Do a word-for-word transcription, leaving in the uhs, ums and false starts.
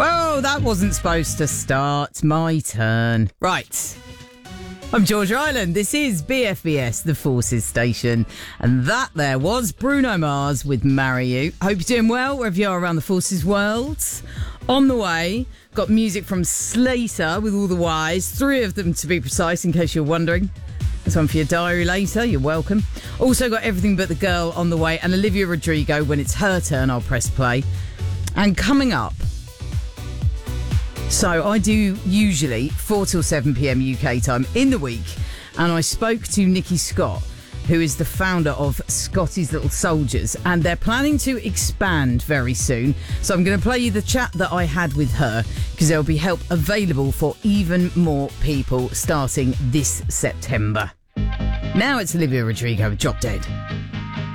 Well, that wasn't supposed to start. My turn. Right. I'm George Ryland. This is B F B S, the Forces Station. And that there was Bruno Mars with Marry You. Hope you're doing well wherever you are around the Forces world. On the way, got music from Slater with All the Whys. Three of them to be precise, in case you're wondering. There's one for your diary later. You're welcome. Also got Everything But the Girl on the way. And Olivia Rodrigo, when it's her turn, I'll press play. And coming up, so I do usually four till seven p.m. U K time in the week, and I spoke to Nikki Scott, who is the founder of Scotty's Little Soldiers, and they're planning to expand very soon. So I'm going to play you the chat that I had with her, because there'll be help available for even more people starting this September. Now it's Olivia Rodrigo with Drop Dead.